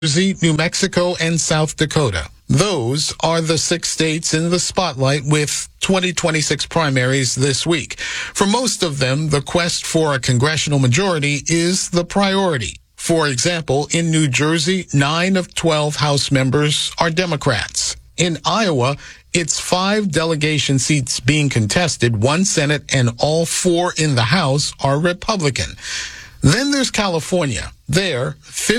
Jersey, New Mexico, and South Dakota. Those are the 6 states in the spotlight with 2026 primaries this week. For most of them, the quest for a congressional majority is the priority. For example, in New Jersey, 9 of 12 House members are Democrats. In Iowa, it's 5 delegation seats being contested, 1 Senate, and all 4 in the House are Republican. Then there's California. There,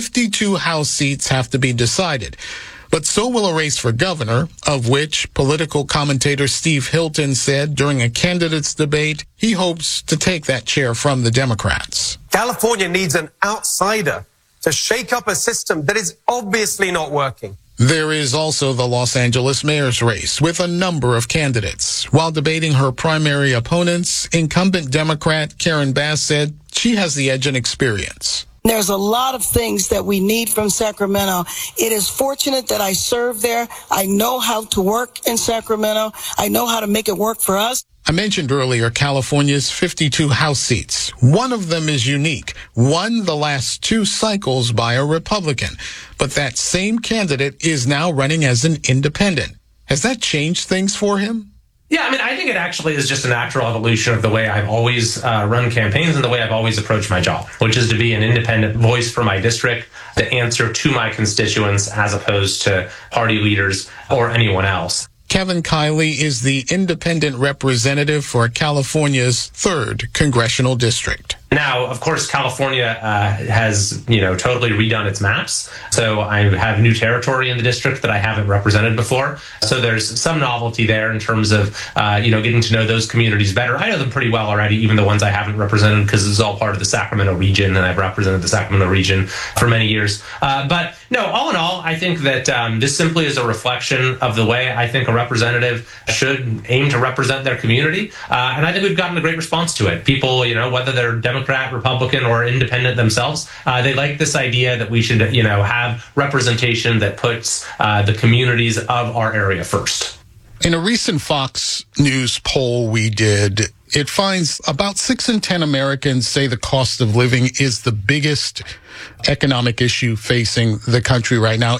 52 House seats have to be decided. But so will a race for governor, of which political commentator Steve Hilton said during a candidates debate he hopes to take that chair from the Democrats. California needs an outsider to shake up a system that is obviously not working. There is also the Los Angeles mayor's race with a number of candidates. While debating her primary opponents, incumbent Democrat Karen Bass said she has the edge in experience. There's a lot of things that we need from Sacramento. It is fortunate that I serve there. I know how to work in Sacramento. I know how to make it work for us. I mentioned earlier California's 52 House seats. One of them is unique, won the last 2 cycles by a Republican. But that same candidate is now running as an independent. Has that changed things for him? Yeah, I think it actually is just a natural evolution of the way I've always run campaigns and the way I've always approached my job, which is to be an independent voice for my district, to answer to my constituents as opposed to party leaders or anyone else. Kevin Kiley is the independent representative for California's 3rd congressional district. Now, of course, California has, totally redone its maps. So I have new territory in the district that I haven't represented before. So there's some novelty there in terms of, getting to know those communities better. I know them pretty well already, even the ones I haven't represented, because it's all part of the Sacramento region, and I've represented the Sacramento region for many years. But no, all in all, I think that this simply is a reflection of the way I think a representative should aim to represent their community. And I think we've gotten a great response to it. People, whether they're Democrat, Republican, or independent themselves, they like this idea that we should, have representation that puts the communities of our area first. In a recent Fox News poll we did, it finds about 6 in 10 Americans say the cost of living is the biggest economic issue facing the country right now.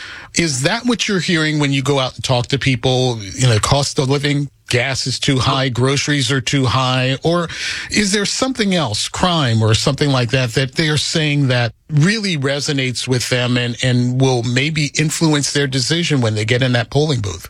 Is that what you're hearing when you go out and talk to people? Cost of living, gas is too high, groceries are too high, or is there something else, crime or something like that they are saying that really resonates with them and will maybe influence their decision when they get in that polling booth?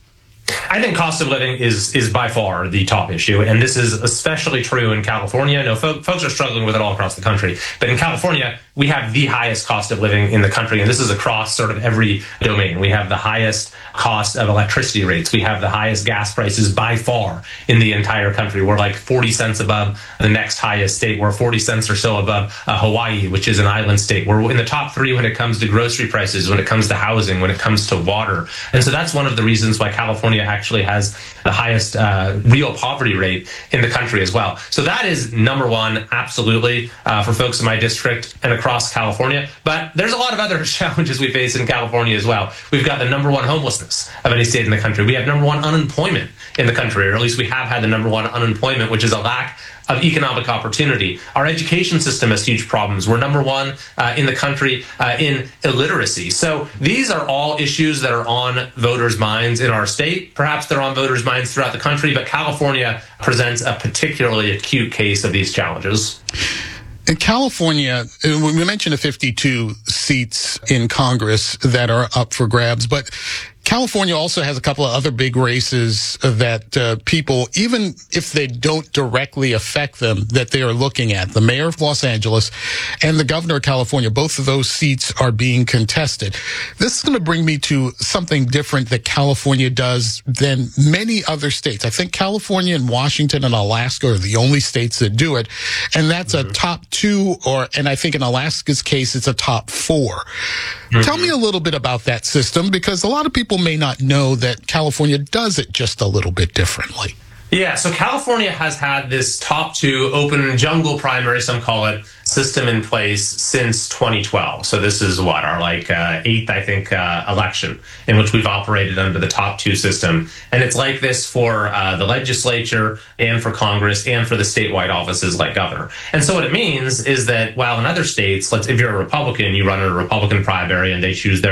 I think cost of living is by far the top issue, and this is especially true in California. No, folks are struggling with it all across the country, but in California, we have the highest cost of living in the country, and this is across sort of every domain. We have the highest cost of electricity rates. We have the highest gas prices by far in the entire country. We're like 40 cents above the next highest state. We're 40 cents or so above Hawaii, which is an island state. We're in the top 3 when it comes to grocery prices, when it comes to housing, when it comes to water. And so that's one of the reasons why California actually has the highest real poverty rate in the country as well. So that is number one, absolutely, for folks in my district and across California. But there's a lot of other challenges we face in California as well. We've got the number 1 homelessness of any state in the country. We have number 1 unemployment in the country, or at least we have had the number 1 unemployment, which is a lack of economic opportunity. Our education system has huge problems. We're number 1 in the country in illiteracy. So these are all issues that are on voters' minds in our state. Perhaps they're on voters' minds throughout the country, but California presents a particularly acute case of these challenges. In California, we mentioned the 52 seats in Congress that are up for grabs, but California also has a couple of other big races that people, even if they don't directly affect them, that they are looking at. The mayor of Los Angeles and the governor of California, both of those seats are being contested. This is going to bring me to something different that California does than many other states. I think California and Washington and Alaska are the only states that do it, and that's a top 2, and I think in Alaska's case, it's a top 4. Tell me a little bit about that system, because a lot of people may not know that California does it just a little bit differently. Yeah, so California has had this top two open jungle primary, some call it, system in place since 2012. So this is what, our eighth, I think, election in which we've operated under the top two system. And it's like this for the legislature and for Congress and for the statewide offices like governor. And so what it means is that while in other states, if you're a Republican, you run a Republican primary and they choose their